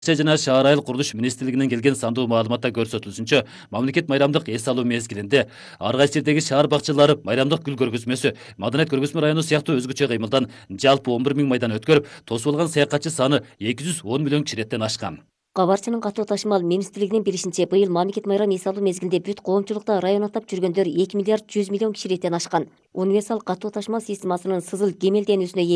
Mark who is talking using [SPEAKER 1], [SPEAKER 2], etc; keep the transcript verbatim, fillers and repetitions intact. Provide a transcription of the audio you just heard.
[SPEAKER 1] жана шаар айыл курулуш министрлигинен келген сандуу маалыматта көрсөтүлүшүнчө, мамлекет майрамдык эс алуу мезгилинде ар кайсы жердеги шаар бакчалары майрамдык гүл көргөзмөсү, Маданият көргөзмө району сыяктуу өзгөчө кыймылдан жалпы он бир миң майдан өткөрүп, тосуп алган саякатчы саны эки жүз он миллион кишилеттен ашкан.
[SPEAKER 2] Кабарчынын катуу ташымал министрлигинин билишинче, быйыл мамлекет майрам эс алуу мезгилинде бүт коомчулукта район атап жүргөндөр эки миллиард жүз миллион кишилеттен ашкан. Универсал катуу ташымал системасынын сызыл кемелденүүсүнө